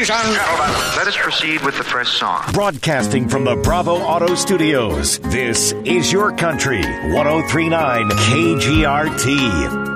and gentlemen, let us proceed with the first song. Broadcasting from the Bravo Auto Studios, this is Your Country, 103.9 KGRT.